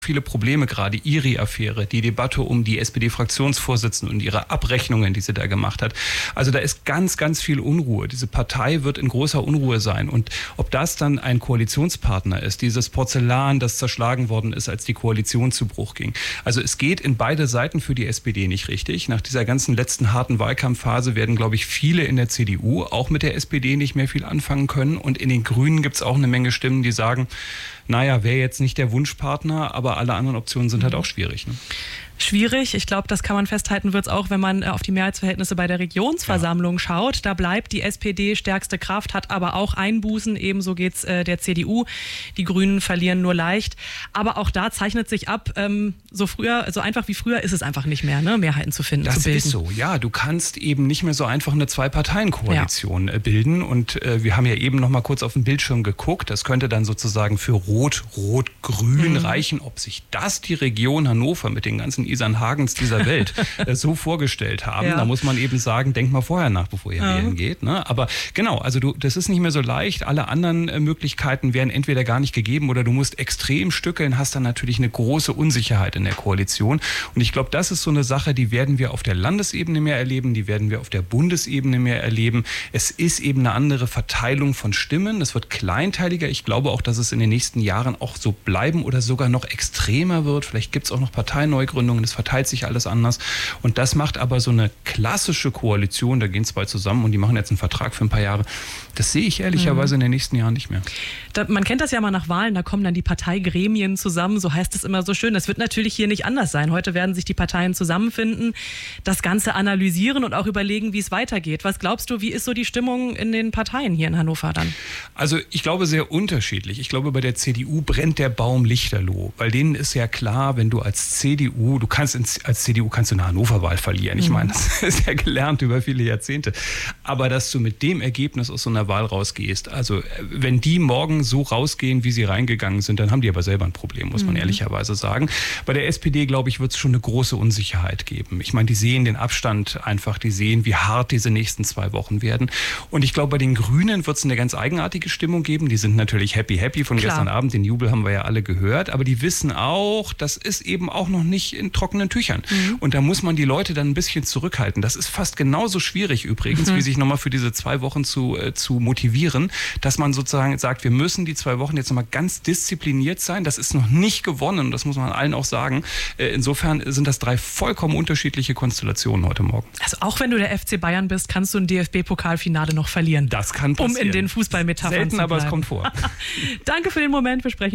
viele Probleme, gerade IRI-Affäre, die Debatte um die SPD-Fraktionsvorsitzende und ihre Abrechnungen, die sie da gemacht hat. Also da ist ganz, ganz viel Unruhe. Diese Partei wird in großer Unruhe sein. Und ob das dann ein Koalitionspartner ist, dieses Porzellan, das zerschlagen worden ist, als die Koalition zu Bruch ging. Also es geht in beide Seiten für die SPD nicht richtig. Nach dieser ganzen letzten harten Wahlkampfphase werden, glaube ich, viele in der CDU auch mit der SPD nicht mehr viel anfangen können. Und in den Grünen gibt es auch eine Menge Stimmen, die sagen, naja, wäre jetzt nicht der Wunschpartner, aber alle anderen Optionen sind halt auch schwierig. Ne? Schwierig. Ich glaube, das kann man festhalten, wird es auch, wenn man auf die Mehrheitsverhältnisse bei der Regionsversammlung schaut. Da bleibt die SPD stärkste Kraft, hat aber auch Einbußen. Ebenso geht es der CDU. Die Grünen verlieren nur leicht. Aber auch da zeichnet sich ab, so einfach wie früher ist es einfach nicht mehr, ne? Mehrheiten zu finden, zu bilden. Das ist so, ja. Du kannst eben nicht mehr so einfach eine Zwei-Parteien-Koalition bilden. Und wir haben ja eben noch mal kurz auf den Bildschirm geguckt. Das könnte dann sozusagen für Rot-Rot-Grün reichen. Ob sich das die Region Hannover mit den ganzen Isan Hagens dieser Welt so vorgestellt haben. Ja. Da muss man eben sagen, denk mal vorher nach, bevor ihr wählen geht. Ne? Aber genau, also das ist nicht mehr so leicht. Alle anderen Möglichkeiten wären entweder gar nicht gegeben oder du musst extrem stückeln, hast dann natürlich eine große Unsicherheit in der Koalition. Und ich glaube, das ist so eine Sache, die werden wir auf der Landesebene mehr erleben, die werden wir auf der Bundesebene mehr erleben. Es ist eben eine andere Verteilung von Stimmen. Es wird kleinteiliger. Ich glaube auch, dass es in den nächsten Jahren auch so bleiben oder sogar noch extremer wird. Vielleicht gibt es auch noch Parteineugründungen. Es verteilt sich alles anders. Und das macht aber so eine klassische Koalition, da gehen zwei zusammen und die machen jetzt einen Vertrag für ein paar Jahre. Das sehe ich ehrlicherweise in den nächsten Jahren nicht mehr. Man kennt das ja mal nach Wahlen, da kommen dann die Parteigremien zusammen, so heißt es immer so schön. Das wird natürlich hier nicht anders sein. Heute werden sich die Parteien zusammenfinden, das Ganze analysieren und auch überlegen, wie es weitergeht. Was glaubst du, wie ist so die Stimmung in den Parteien hier in Hannover dann? Also ich glaube sehr unterschiedlich. Ich glaube, bei der CDU brennt der Baum lichterloh, weil denen ist ja klar, wenn du als CDU, als CDU kannst du eine Hannover-Wahl verlieren. Ich meine, das ist ja gelernt über viele Jahrzehnte. Aber dass du mit dem Ergebnis aus so einer Wahl rausgehst, also wenn die morgen so rausgehen, wie sie reingegangen sind, dann haben die aber selber ein Problem, muss man ehrlicherweise sagen. Bei der SPD, glaube ich, wird es schon eine große Unsicherheit geben. Ich meine, die sehen den Abstand einfach, die sehen, wie hart diese nächsten 2 Wochen werden. Und ich glaube, bei den Grünen wird es eine ganz eigenartige Stimmung geben. Die sind natürlich happy von gestern Abend. Den Jubel haben wir ja alle gehört. Aber die wissen auch, das ist eben auch noch nicht in trockenen Tüchern. Und da muss man die Leute dann ein bisschen zurückhalten. Das ist fast genauso schwierig übrigens, wie sich nochmal für diese 2 Wochen zu motivieren, dass man sozusagen sagt, wir müssen die 2 Wochen jetzt nochmal ganz diszipliniert sein. Das ist noch nicht gewonnen, das muss man allen auch sagen. Insofern sind das 3 vollkommen unterschiedliche Konstellationen heute Morgen. Also auch wenn du der FC Bayern bist, kannst du ein DFB-Pokalfinale noch verlieren. Das kann passieren. Um in den Fußballmetaphern zu bleiben. Selten, aber es kommt vor. Danke für den Moment, wir sprechen